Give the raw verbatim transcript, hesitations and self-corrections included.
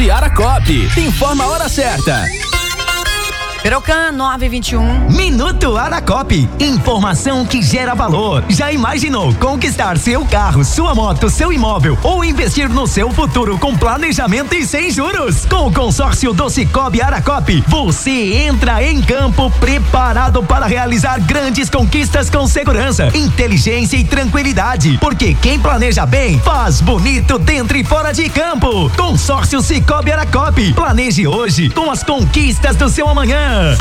Cicobi Aracop. Informa a hora certa. Perocan nove vinte e um. Minuto Aracop. Informação que gera valor. Já imaginou conquistar seu carro, sua moto, seu imóvel ou investir no seu futuro com planejamento e sem juros? Com o consórcio do Cicobi Aracop, você entra em campo preparado para realizar grandes conquistas com segurança, inteligência e tranquilidade. Porque quem planeja bem, faz bonito dentro e fora de campo. Consórcio Cicobi Aracop. Planeje hoje com as conquistas do seu amanhã.